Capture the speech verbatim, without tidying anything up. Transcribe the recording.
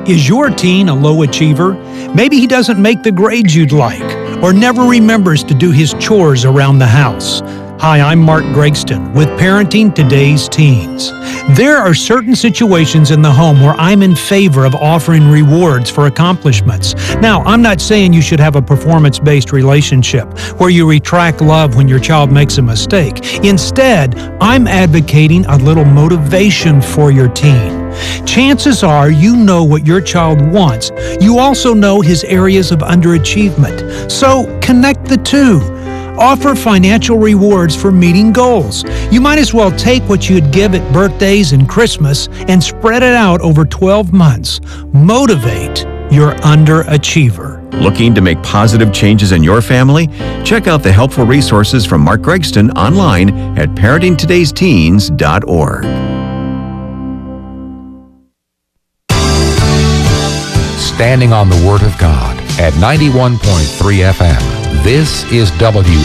Is your teen a low achiever? Maybe he doesn't make the grades you'd like, or never remembers to do his chores around the house. Hi, I'm Mark Gregston with Parenting Today's Teens. There are certain situations in the home where I'm in favor of offering rewards for accomplishments. Now, I'm not saying you should have a performance-based relationship where you retract love when your child makes a mistake. Instead, I'm advocating a little motivation for your teen. Chances are you know what your child wants. You also know his areas of underachievement. So connect the two. Offer financial rewards for meeting goals. You might as well take what you'd give at birthdays and Christmas and spread it out over twelve months. Motivate your underachiever. Looking to make positive changes in your family? Check out the helpful resources from Mark Gregston online at parenting todays teens dot org. Standing on the Word of God at ninety-one point three F M. This is W